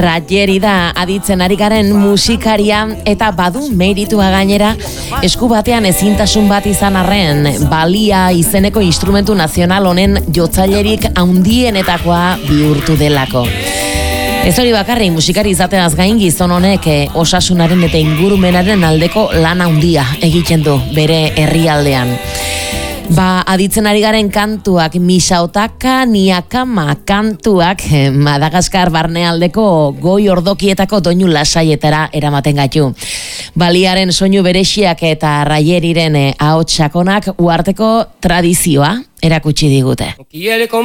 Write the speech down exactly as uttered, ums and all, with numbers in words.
Rayeri da aditzen ari garen musikaria eta badu meritua gainera esku batean ezintasun bat izan arren balia izeneko instrumentu nazional honen jotzailerik handienetakoa bihurtu delako. Ez hori bakarri musikari izateaz gain gizon honek osasunaren eta ingurumenaren aldeko lan handia egiten du bere herrialdean. Ba, aditzen ari garen kantuak, Misaotaka Niakama kantuak Madagaskar barnealdeko goi ordokietako doinu lasaietara eramaten gaitu. Baliaren soinu berexiak eta Rayeriren ahots sakonak uharteko tradizioa erakutsi digute.